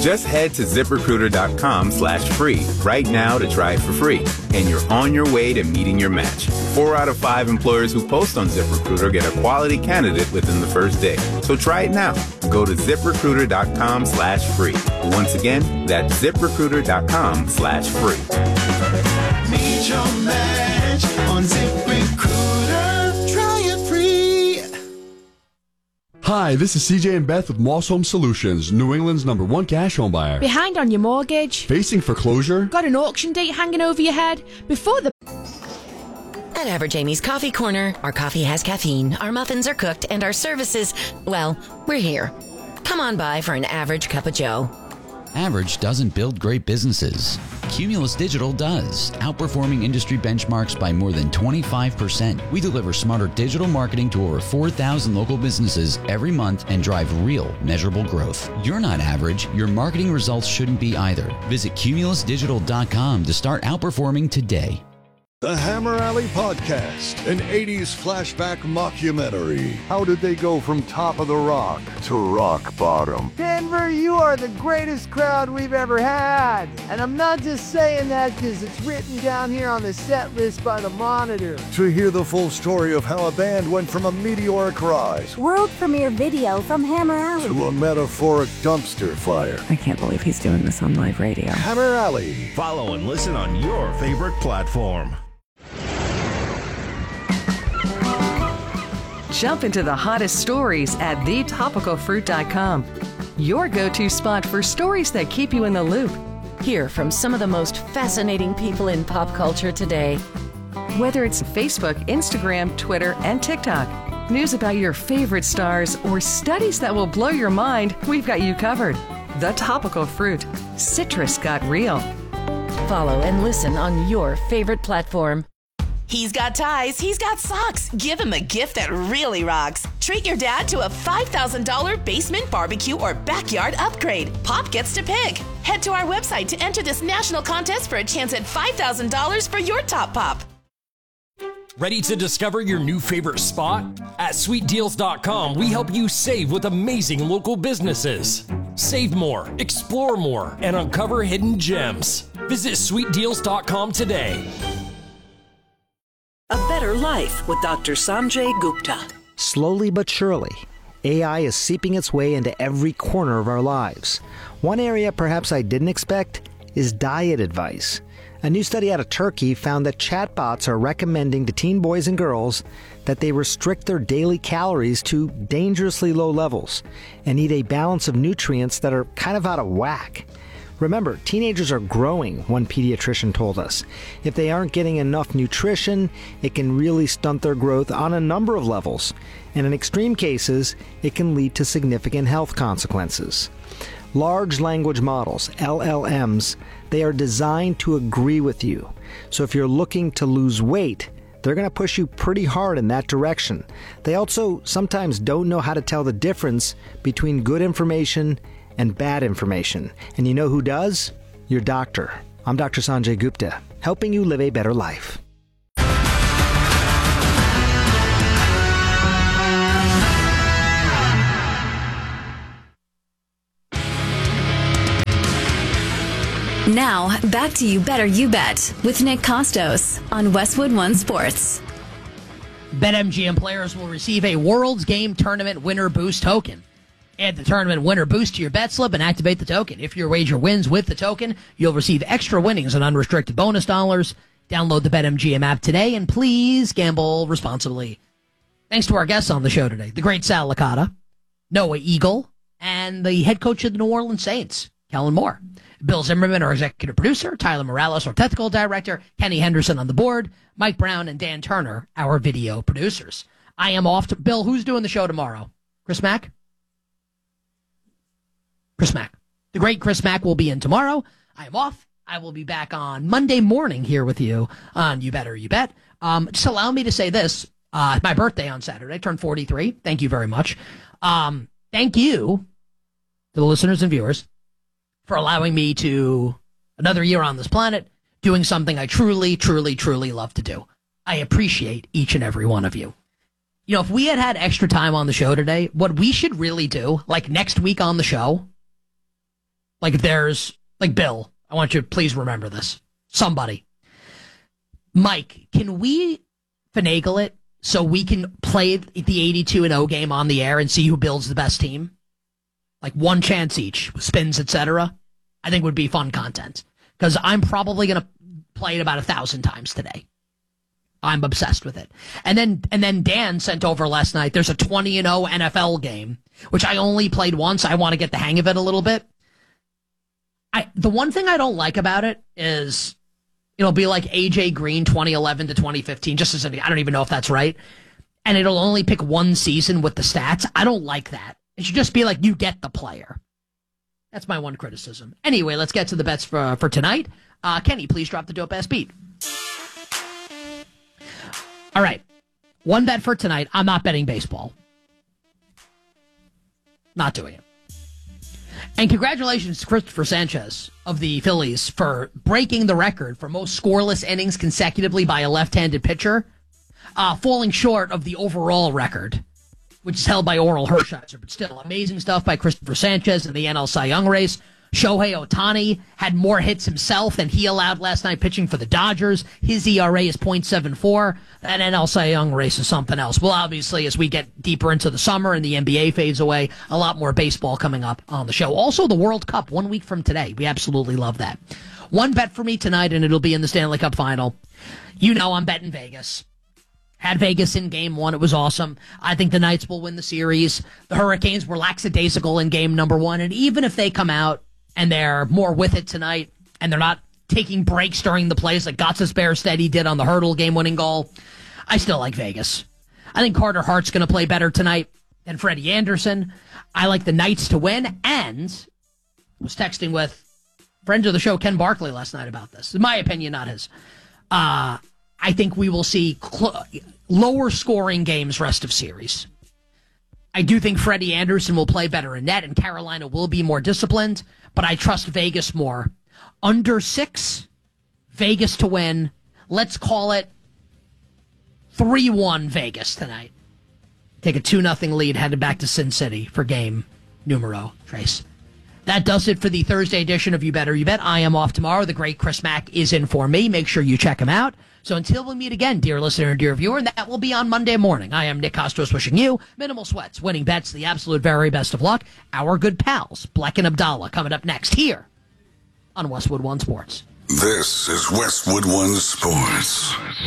Just head to ZipRecruiter.com/free right now to try it for free. And you're on your way to meeting your match. 4 out of 5 employers who post on ZipRecruiter get a quality candidate within the first day. So try it now. Go to ZipRecruiter.com/free. Once again, that's ZipRecruiter.com/free. Meet your match on ZipRecruiter. Try it free. Hi, this is CJ and Beth with Moss Home Solutions, New England's #1 cash home buyer. Behind on your mortgage? Facing foreclosure? Got an auction date hanging over your head? Before the... At Average Amy's Coffee Corner, our coffee has caffeine, our muffins are cooked, and our services, well, we're here. Come on by for an average cup of joe. Average doesn't build great businesses. Cumulus Digital does, outperforming industry benchmarks by more than 25%. We deliver smarter digital marketing to over 4,000 local businesses every month and drive real, measurable growth. You're not average. Your marketing results shouldn't be either. Visit cumulusdigital.com to start outperforming today. The Hammer Alley Podcast, an 80s flashback mockumentary. How did they go from top of the rock to rock bottom? Denver, you are the greatest crowd we've ever had. And I'm not just saying that because it's written down here on the set list by the Monitor. To hear the full story of how a band went from a meteoric rise, world premiere video from Hammer Alley, to a metaphoric dumpster fire. I can't believe he's doing this on live radio. Hammer Alley. Follow and listen on your favorite platform. Jump into the hottest stories at thetopicalfruit.com. Your go-to spot for stories that keep you in the loop. Hear from some of the most fascinating people in pop culture today. Whether it's Facebook, Instagram, Twitter, and TikTok, news about your favorite stars, or studies that will blow your mind, we've got you covered. The Topical Fruit. Citrus got real. Follow and listen on your favorite platform. He's got ties, he's got socks. Give him a gift that really rocks. Treat your dad to a $5,000 basement barbecue or backyard upgrade. Pop gets to pick. Head to our website to enter this national contest for a chance at $5,000 for your top pop. Ready to discover your new favorite spot? At sweetdeals.com, we help you save with amazing local businesses. Save more, explore more, and uncover hidden gems. Visit sweetdeals.com today. A Better Life with Dr. Sanjay Gupta. Slowly but surely, AI is seeping its way into every corner of our lives. One area perhaps I didn't expect is diet advice. A new study out of Turkey found that chatbots are recommending to teen boys and girls that they restrict their daily calories to dangerously low levels and eat a balance of nutrients that are kind of out of whack. Remember, teenagers are growing, one pediatrician told us. If they aren't getting enough nutrition, it can really stunt their growth on a number of levels. And in extreme cases, it can lead to significant health consequences. Large language models, LLMs, they are designed to agree with you. So if you're looking to lose weight, they're going to push you pretty hard in that direction. They also sometimes don't know how to tell the difference between good information and bad information. And you know who does? Your doctor. I'm Dr. Sanjay Gupta, helping you live a better life. Now, back to You Better You Bet with Nick Costos on Westwood One Sports. BetMGM players will receive a World's Game Tournament Winner Boost token. Add the tournament winner boost to your bet slip and activate the token. If your wager wins with the token, you'll receive extra winnings and unrestricted bonus dollars. Download the BetMGM app today, and please gamble responsibly. Thanks to our guests on the show today, the great Sal Licata, Noah Eagle, and the head coach of the New Orleans Saints, Kellen Moore. Bill Zimmerman, our executive producer, Tyler Morales, our technical director, Kenny Henderson on the board, Mike Brown and Dan Turner, our video producers. I am off to... Bill, who's doing the show tomorrow? Chris Mack? Chris Mack. The great Chris Mack will be in tomorrow. I am off. I will be back on Monday morning here with you on You Better You Bet. Just allow me to say this. My birthday on Saturday. I turned 43. Thank you very much. Thank you to the listeners and viewers for allowing me to another year on this planet doing something I truly, truly, truly love to do. I appreciate each and every one of you. You know, if we had extra time on the show today, what we should really do, like next week on the show, Like if there's, like Bill, I want you to please remember this. Somebody. Mike, can we finagle it so we can play the 82-0 game on the air and see who builds the best team? Like one chance each, with spins, etc. I think would be fun content. Because I'm probably going to play it about 1,000 times today. I'm obsessed with it. And then Dan sent over last night, there's a 20-0 NFL game, which I only played once. I want to get the hang of it a little bit. The one thing I don't like about it is it'll be like AJ Green 2011 to 2015, just as I don't even know if that's right. And it'll only pick one season with the stats. I don't like that. It should just be like you get the player. That's my one criticism. Anyway, let's get to the bets for tonight. Kenny, please drop the dope ass beat. All right. One bet for tonight. I'm not betting baseball. Not doing it. And congratulations to Christopher Sanchez of the Phillies for breaking the record for most scoreless innings consecutively by a left-handed pitcher, falling short of the overall record, which is held by Oral Hershiser. But still, amazing stuff by Christopher Sanchez in the NL Cy Young race. Shohei Ohtani had more hits himself than he allowed last night pitching for the Dodgers. His ERA is .74. That NL Cy Young race is something else. Well, obviously, as we get deeper into the summer and the NBA fades away, a lot more baseball coming up on the show. Also, the World Cup 1 week from today. We absolutely love that. One bet for me tonight, and it'll be in the Stanley Cup final. You know I'm betting Vegas. Had Vegas in game one. It was awesome. I think the Knights will win the series. The Hurricanes were lackadaisical in game number one, and even if they come out and they're more with it tonight, and they're not taking breaks during the plays like Gotsis Bearsteady did on the Hurdle game-winning goal, I still like Vegas. I think Carter Hart's going to play better tonight than Freddie Anderson. I like the Knights to win, and I was texting with friend of the show, Ken Barkley, last night about this. In my opinion, not his. I think we will see lower-scoring games rest of series. I do think Freddie Anderson will play better in net, and Carolina will be more disciplined, but I trust Vegas more. Under 6, Vegas to win. Let's call it 3-1 Vegas tonight. Take a 2-0 lead, headed back to Sin City for game numero 3. That does it for the Thursday edition of You Better You Bet. I am off tomorrow. The great Chris Mack is in for me. Make sure you check him out. So until we meet again, dear listener and dear viewer, and that will be on Monday morning, I am Nick Costos wishing you minimal sweats, winning bets, the absolute very best of luck. Our good pals, Bleck and Abdallah, coming up next here on Westwood One Sports. This is Westwood One Sports.